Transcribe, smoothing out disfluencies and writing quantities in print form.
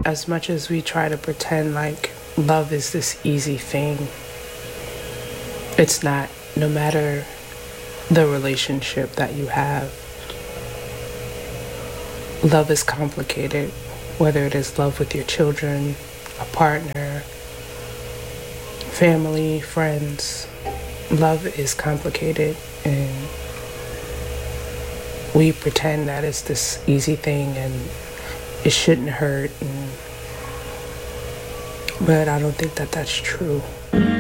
as much as we try to pretend like love is this easy thing, it's not. No matter the relationship that you have, love is complicated, whether it is love with your children, a partner, family, friends. Love is complicated, and we pretend that it's this easy thing and it shouldn't hurt, but I don't think that that's true.